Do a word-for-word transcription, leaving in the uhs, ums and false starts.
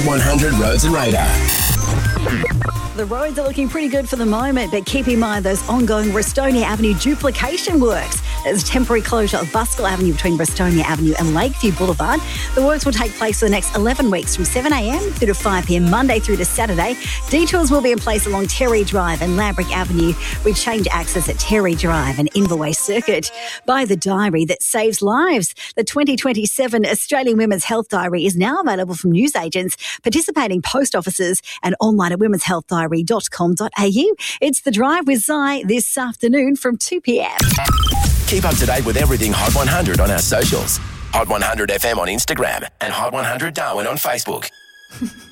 Hot one hundred Roads and Radar. The roads are looking pretty good for the moment, but keep in mind those ongoing Brestonia Avenue duplication works. There's a temporary closure of Buskell Avenue between Brestonia Avenue and Lakeview Boulevard. The works will take place for the next eleven weeks from seven a m through to five p m Monday through to Saturday. Detours will be in place along Terry Drive and Lambrick Avenue with change access at Terry Drive and Inverway Circuit. Buy the diary that saves lives. The twenty twenty-seven Australian Women's Health Diary is now available from newsagents, participating post offices and online at women's health diary dot com dot a u. It's The Drive with Zai this afternoon from two p m. Keep up to date with everything Hot one hundred on our socials. Hot one hundred F M on Instagram and Hot one hundred Darwin on Facebook.